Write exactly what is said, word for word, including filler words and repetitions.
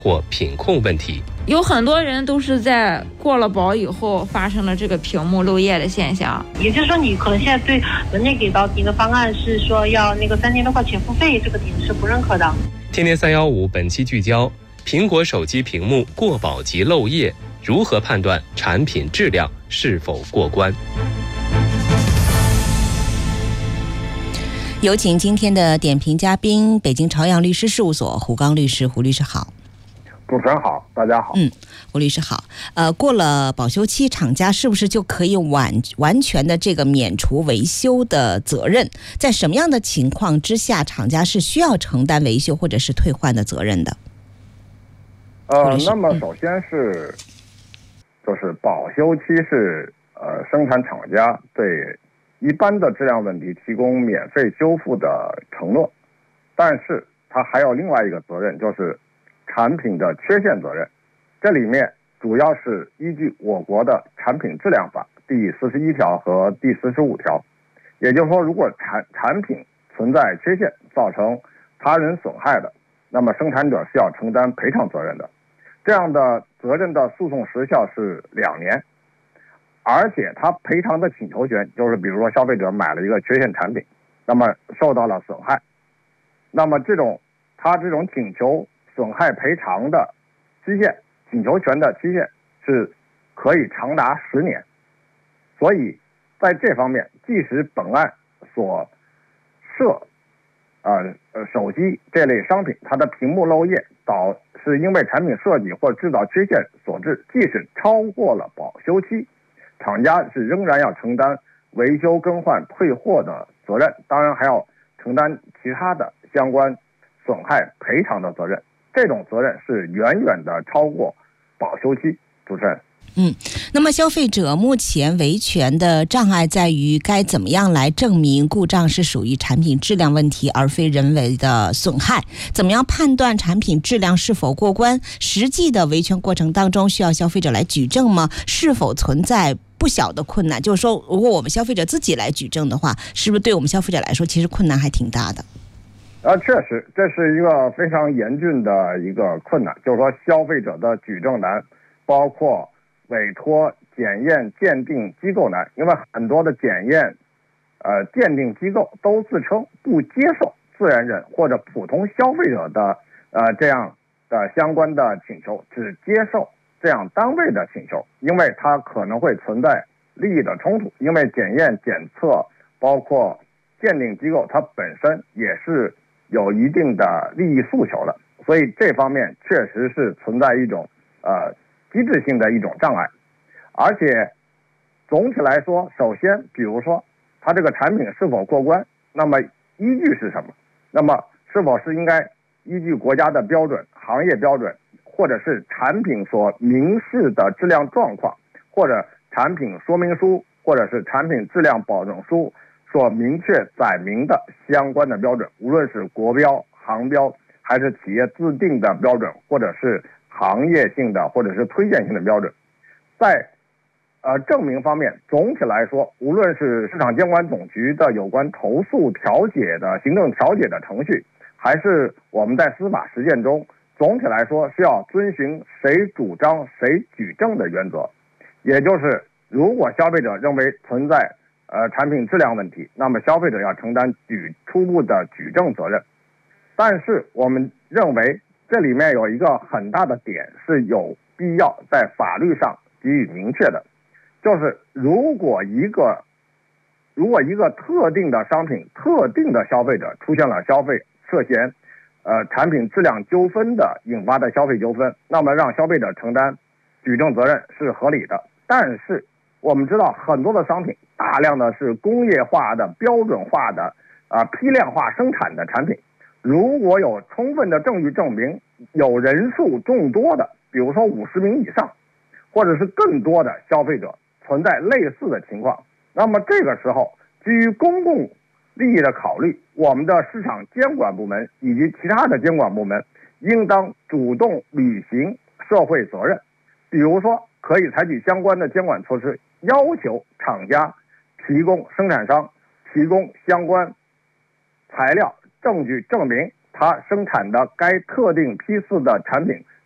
或品控问题。 有很多人都是在过了保以后发生了这个屏幕漏液的现象。 也就是说，你可能现在对文件给到你的方案是说要那个三千多块钱付费，这个点是不认可的。 天天三一五本期聚焦：苹果手机屏幕过保级漏液，如何判断产品质量是否过关？ 有请今天的点评嘉宾，北京朝阳律师事务所胡刚律师。胡律师好。 主持人好，大家好。 嗯，胡律师好。呃，过了保修期，厂家是不是就可以完完全的这个免除维修的责任？在什么样的情况之下，厂家是需要承担维修或者是退换的责任的？ 呃，那么首先是，就是保修期是呃生产厂家对一般的质量问题提供免费修复的承诺，但是它还有另外一个责任，就是产品的缺陷责任。这里面主要是依据我国的产品质量法第四十一条和第四十五条，也就是说，如果产产品存在缺陷，造成他人损害的，那么生产者是要承担赔偿责任的。这样的责任的诉讼时效是两年，而且他赔偿的请求权，就是比如说消费者买了一个缺陷产品，那么受到了损害，那么这种他这种请求损害赔偿的期限，请求权的期限是可以长达十年。所以在这方面，即使本案所涉呃呃手机这类商品，它的屏幕漏液导是因为产品设计或制造缺陷所致，即使超过了保修期，厂家是仍然要承担维修更换退货的责任，当然还要承担其他的相关损害赔偿的责任。这种责任是远远的超过保修期。主持人。 嗯，那么消费者目前维权的障碍在于该怎么样来证明故障是属于产品质量问题而非人为的损害？怎么样判断产品质量是否过关？实际的维权过程当中需要消费者来举证吗？是否存在不小的困难？就是说，如果我们消费者自己来举证的话，是不是对我们消费者来说其实困难还挺大的？ 呃，确实，这是一个非常严峻的一个困难，就是说消费者的举证难，包括委托检验鉴定机构难，因为很多的检验呃鉴定机构都自称不接受自然人或者普通消费者的呃这样的相关的请求，只接受这样单位的请求，因为它可能会存在利益的冲突，因为检验检测包括鉴定机构它本身也是有一定的利益诉求的，所以这方面确实是存在一种呃机制性的一种障碍。而且总体来说，首先比如说它这个产品是否过关，那么依据是什么？那么是否是应该依据国家的标准、行业标准，或者是产品所明示的质量状况，或者产品说明书，或者是产品质量保证书所明确载明的相关的标准，无论是国标、行标，还是企业自定的标准，或者是行业性的或者是推荐性的标准。在呃证明方面，总体来说，无论是市场监管总局的有关投诉调解的行政调解的程序，还是我们在司法实践中，总体来说是要遵循谁主张谁举证的原则。也就是如果消费者认为存在呃产品质量问题，那么消费者要承担举初步的举证责任。但是我们认为这里面有一个很大的点是有必要在法律上给予明确的，就是如果一个如果一个特定的商品、特定的消费者出现了消费涉嫌呃产品质量纠纷的引发的消费纠纷，那么让消费者承担举证责任是合理的。但是我们知道很多的商品大量的是工业化的、标准化的啊、呃、批量化生产的产品，如果有充分的证据证明有人数众多的，比如说五十名以上，或者是更多的消费者存在类似的情况，那么这个时候基于公共利益的考虑，我们的市场监管部门以及其他的监管部门应当主动履行社会责任，比如说可以采取相关的监管措施，要求厂家提供生产商提供相关材料证据证明他生产的该特定批次的产品